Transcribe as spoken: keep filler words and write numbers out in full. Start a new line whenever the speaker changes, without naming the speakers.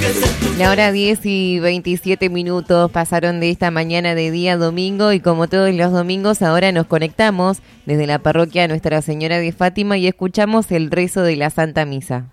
La hora diez y veintisiete minutos pasaron de esta mañana de día domingo y como todos los domingos ahora nos conectamos desde la parroquia Nuestra Señora de Fátima y escuchamos el rezo de la Santa Misa.